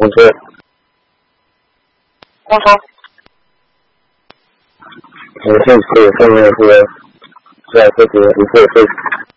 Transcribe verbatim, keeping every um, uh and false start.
说。 我说。 我现在上面说，在这个一会会。